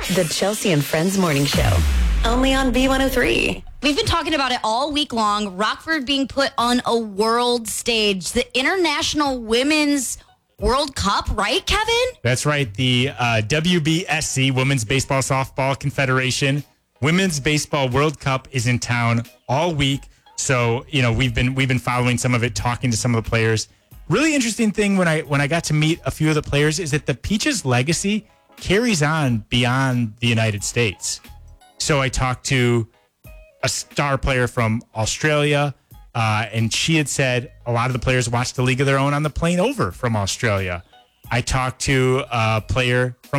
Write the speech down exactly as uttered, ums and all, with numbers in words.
The Chelsea and Friends Morning Show. Only on B one oh three. We've been talking about it all week long. Rockford being put on a world stage. The International Women's World Cup, right, Kevin? That's right. The uh, W B S C, Women's Baseball Softball Confederation, Women's Baseball World Cup is in town all week. So, you know, we've been we've been following some of it, talking to some of the players. Really interesting thing when I when I got to meet a few of the players is that the Peaches legacy carries on beyond the United States. So I talked to a star player from Australia, uh, and she had said a lot of the players watched the League of Their Own on the plane over from Australia. I talked to a player from